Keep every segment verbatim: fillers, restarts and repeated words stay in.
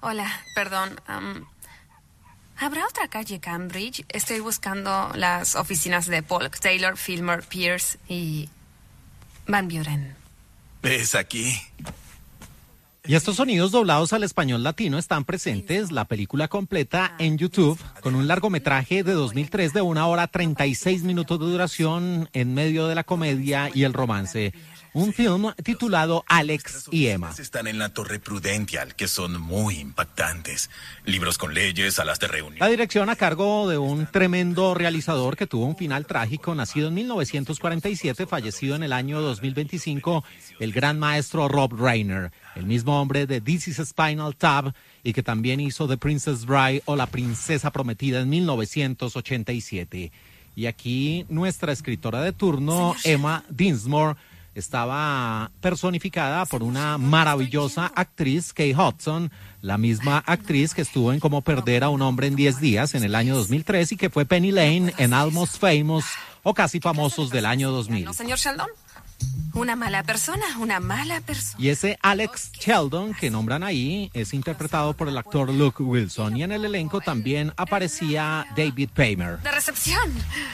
Hola, perdón. Um, ¿Habrá otra calle Cambridge? Estoy buscando las oficinas de Polk, Taylor, Fillmore, Pierce y Van Buren. Es aquí. Y estos sonidos doblados al español latino están presentes, la película completa en YouTube, con un largometraje de dos mil tres de una hora treinta y seis minutos de duración en medio de la comedia y el romance. Un film titulado Alex y Emma. Están en la Torre Prudential, que son muy impactantes. Libros con leyes, salas de reunión. La dirección a cargo de un tremendo realizador que tuvo un final trágico, nacido en mil novecientos cuarenta y siete, fallecido en el año dos mil veinticinco, el gran maestro Rob Reiner, el mismo hombre de This is Spinal Tap y que también hizo The Princess Bride o La Princesa Prometida en mil novecientos ochenta y siete. Y aquí nuestra escritora de turno, Emma Dinsmore, estaba personificada por una maravillosa actriz, Kate Hudson, la misma actriz que estuvo en Cómo perder a un hombre en diez días en el año dos mil tres y que fue Penny Lane en Almost Famous o Casi Famosos del año dos mil. ¿No, señor Sheldon? Una mala persona, una mala persona. Y ese Alex Sheldon que nombran ahí es interpretado por el actor Luke Wilson. Y en el elenco también aparecía David Paymer. De recepción.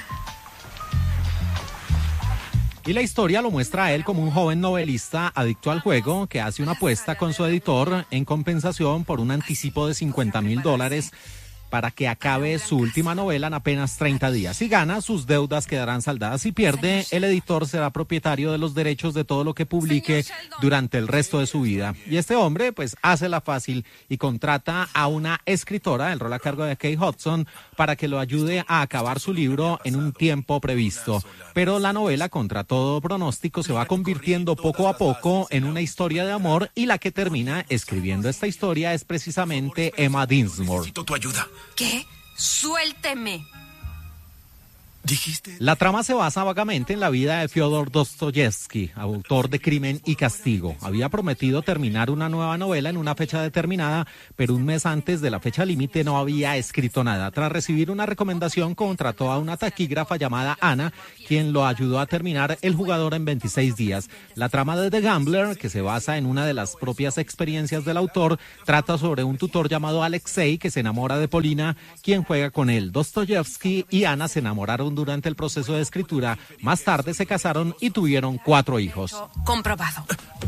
Y la historia lo muestra a él como un joven novelista adicto al juego que hace una apuesta con su editor en compensación por un anticipo de cincuenta mil dólares para que acabe su última novela en apenas treinta días. Si gana, sus deudas quedarán saldadas. Si pierde, el editor será propietario de los derechos de todo lo que publique durante el resto de su vida. Y este hombre, pues, hace la fácil y contrata a una escritora, el rol a cargo de Kate Hudson, para que lo ayude a acabar su libro en un tiempo previsto. Pero la novela, contra todo pronóstico, se va convirtiendo poco a poco en una historia de amor y la que termina escribiendo esta historia es precisamente Emma Dinsmore. Necesito tu ayuda. ¿Qué? Suélteme. Dijiste. La trama se basa vagamente en la vida de Fyodor Dostoyevsky, autor de Crimen y Castigo. Había prometido terminar una nueva novela en una fecha determinada, pero un mes antes de la fecha límite no había escrito nada. Tras recibir una recomendación, contrató a una taquígrafa llamada Ana, quien lo ayudó a terminar El jugador en veintiséis días. La trama de The Gambler, que se basa en una de las propias experiencias del autor, trata sobre un tutor llamado Alexei que se enamora de Polina, quien juega con él. Dostoyevsky y Ana se enamoraron durante el proceso de escritura. Más tarde se casaron y tuvieron cuatro hijos. Comprobado.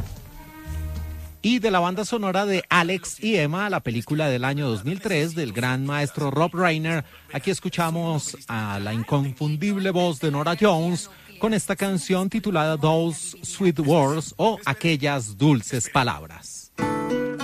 Y de la banda sonora de Alex y Emma, la película del año dos mil tres del gran maestro Rob Reiner, aquí escuchamos a la inconfundible voz de Norah Jones con esta canción titulada Those Sweet Words o Aquellas Dulces Palabras.